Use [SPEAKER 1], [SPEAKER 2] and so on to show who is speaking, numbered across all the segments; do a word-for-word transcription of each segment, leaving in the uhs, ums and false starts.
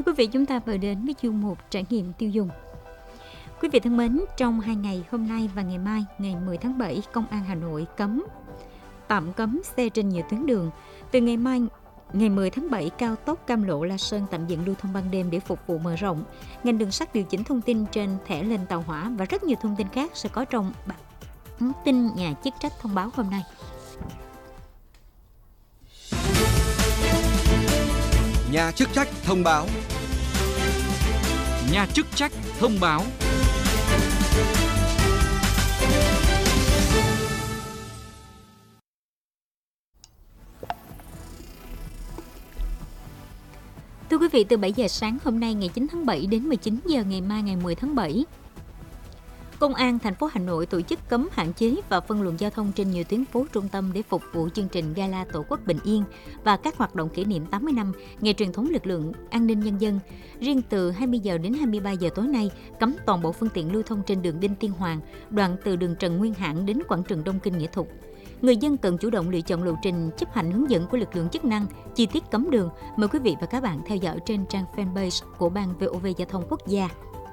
[SPEAKER 1] Thưa quý vị, chúng ta vừa đến với chuyên mục trải nghiệm tiêu dùng. Quý vị thân mến, trong hai ngày hôm nay và ngày mai, ngày mười tháng bảy, Công an Hà Nội cấm tạm cấm xe trên nhiều tuyến đường. Từ ngày mai, ngày mười tháng bảy, cao tốc Cam Lộ - La Sơn tạm dừng lưu thông ban đêm để phục vụ mở rộng. Ngành đường sắt điều chỉnh thông tin trên thẻ lên tàu hỏa và rất nhiều thông tin khác sẽ có trong bản tin nhà chức trách thông báo hôm nay.
[SPEAKER 2] Nhà chức trách thông báo.
[SPEAKER 3] Nhà chức trách thông báo.
[SPEAKER 1] Thưa quý vị, từ bảy giờ sáng hôm nay ngày chín tháng bảy đến mười chín giờ ngày mai ngày mười tháng bảy, Công an thành phố Hà Nội tổ chức cấm hạn chế và phân luồng giao thông trên nhiều tuyến phố trung tâm để phục vụ chương trình Gala Tổ quốc Bình Yên và các hoạt động kỷ niệm tám mươi năm ngày truyền thống lực lượng an ninh nhân dân. Riêng từ hai mươi giờ đến hai mươi ba giờ tối nay, cấm toàn bộ phương tiện lưu thông trên đường Đinh Tiên Hoàng, đoạn từ đường Trần Nguyên Hãn đến quảng trường Đông Kinh Nghĩa Thục. Người dân cần chủ động lựa chọn lộ trình, chấp hành hướng dẫn của lực lượng chức năng. Chi tiết cấm đường, mời quý vị và các bạn theo dõi trên trang fanpage của Ban vê o vê Giao thông Quốc gia.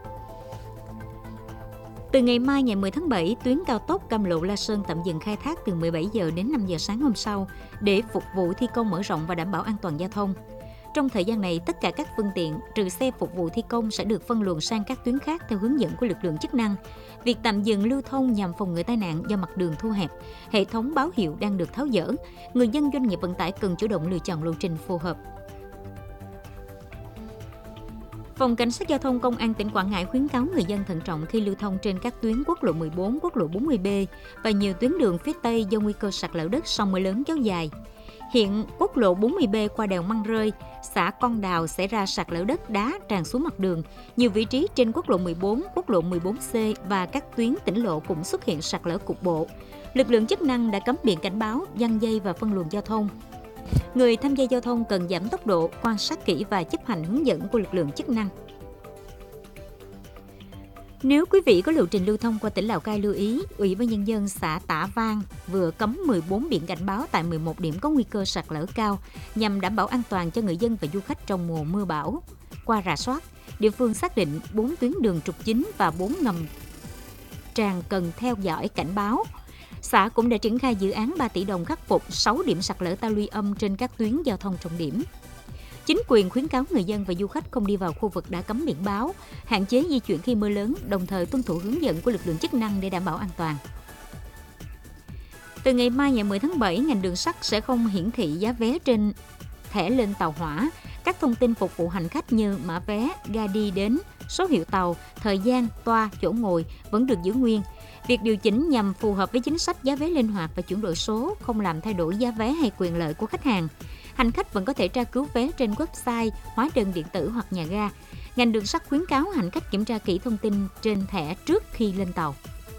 [SPEAKER 1] Từ ngày mai ngày mười tháng bảy, tuyến cao tốc Cam Lộ - La Sơn tạm dừng khai thác từ mười bảy giờ đến năm giờ sáng hôm sau để phục vụ thi công mở rộng và đảm bảo an toàn giao thông. Trong thời gian này, tất cả các phương tiện trừ xe phục vụ thi công sẽ được phân luồng sang các tuyến khác theo hướng dẫn của lực lượng chức năng. Việc tạm dừng lưu thông nhằm phòng ngừa tai nạn do mặt đường thu hẹp, hệ thống báo hiệu đang được tháo dỡ. Người dân, doanh nghiệp vận tải cần chủ động lựa chọn lộ trình phù hợp. Phòng Cảnh sát Giao thông Công an tỉnh Quảng Ngãi khuyến cáo người dân thận trọng khi lưu thông trên các tuyến quốc lộ mười bốn, quốc lộ bốn mươi B và nhiều tuyến đường phía Tây do nguy cơ sạt lở đất sau mưa lớn kéo dài. Hiện quốc lộ bốn mươi B qua đèo Măng Rơi, xã Con Đào xảy ra sạt lở đất đá tràn xuống mặt đường. Nhiều vị trí trên quốc lộ mười bốn, quốc lộ mười bốn C và các tuyến tỉnh lộ cũng xuất hiện sạt lở cục bộ. Lực lượng chức năng đã cắm biển cảnh báo, giăng dây và phân luồng giao thông. Người tham gia giao thông cần giảm tốc độ, quan sát kỹ và chấp hành hướng dẫn của lực lượng chức năng. Nếu quý vị có lộ trình lưu thông qua tỉnh Lào Cai lưu ý, Ủy ban Nhân dân xã Tả Vang vừa cấm mười bốn biển cảnh báo tại mười một điểm có nguy cơ sạt lở cao nhằm đảm bảo an toàn cho người dân và du khách trong mùa mưa bão. Qua rà soát, địa phương xác định bốn tuyến đường trục chính và bốn ngầm tràn cần theo dõi cảnh báo. Xã cũng đã triển khai dự án ba tỷ đồng khắc phục sáu điểm sạt lở ta luy âm trên các tuyến giao thông trọng điểm. Chính quyền khuyến cáo người dân và du khách không đi vào khu vực đã cấm biển báo, hạn chế di chuyển khi mưa lớn, đồng thời tuân thủ hướng dẫn của lực lượng chức năng để đảm bảo an toàn. Từ ngày mai ngày mười tháng bảy, ngành đường sắt sẽ không hiển thị giá vé trên thẻ lên tàu hỏa. Các thông tin phục vụ hành khách như mã vé, ga đi đến, số hiệu tàu, thời gian, toa, chỗ ngồi vẫn được giữ nguyên. Việc điều chỉnh nhằm phù hợp với chính sách giá vé linh hoạt và chuyển đổi số, không làm thay đổi giá vé hay quyền lợi của khách hàng. Hành khách vẫn có thể tra cứu vé trên website, hóa đơn điện tử hoặc nhà ga. Ngành đường sắt khuyến cáo hành khách kiểm tra kỹ thông tin trên thẻ trước khi lên tàu.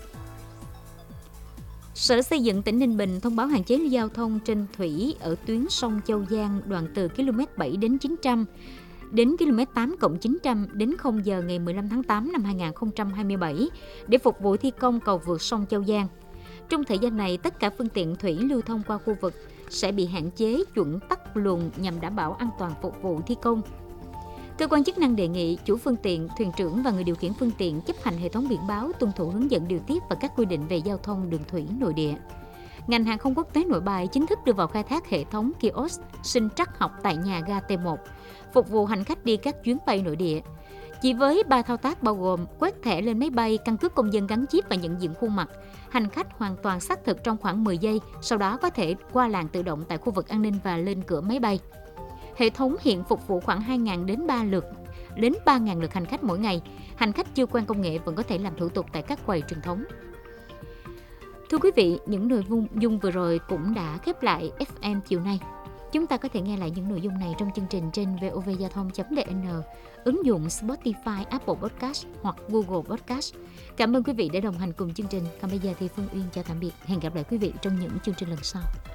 [SPEAKER 1] Sở Xây dựng tỉnh Ninh Bình thông báo hạn chế giao thông trên thủy ở tuyến sông Châu Giang đoạn từ ki lô mét bảy đến chín trăm đến ki lô mét tám cộng chín trăm đến không giờ ngày mười lăm tháng tám năm hai nghìn không trăm hai mươi bảy để phục vụ thi công cầu vượt sông Châu Giang. Trong thời gian này, tất cả phương tiện thủy lưu thông qua khu vực sẽ bị hạn chế chuẩn tắc luồng nhằm đảm bảo an toàn phục vụ thi công. Cơ quan chức năng đề nghị chủ phương tiện, thuyền trưởng và người điều khiển phương tiện chấp hành hệ thống biển báo, tuân thủ hướng dẫn điều tiết và các quy định về giao thông đường thủy nội địa. Ngành hàng không quốc tế Nội Bài chính thức đưa vào khai thác hệ thống kiosk sinh trắc học tại nhà ga T một, phục vụ hành khách đi các chuyến bay nội địa. Chỉ với ba thao tác bao gồm quét thẻ lên máy bay, căn cước công dân gắn chip và nhận diện khuôn mặt, hành khách hoàn toàn xác thực trong khoảng mười giây, sau đó có thể qua làn tự động tại khu vực an ninh và lên cửa máy bay. Hệ thống hiện phục vụ khoảng hai nghìn đến ba lượt đến ba nghìn lượt hành khách mỗi ngày. Hành khách chưa quen công nghệ vẫn có thể làm thủ tục tại các quầy truyền thống. Thưa quý vị, những nội dung vừa rồi cũng đã khép lại ép em chiều nay. Chúng ta có thể nghe lại những nội dung này trong chương trình trên vovgiao thông chấm vn, ứng dụng Spotify, Apple Podcast hoặc Google Podcast. Cảm ơn quý vị đã đồng hành cùng chương trình. Còn bây giờ thì Phương Uyên chào tạm biệt. Hẹn gặp lại quý vị trong những chương trình lần sau.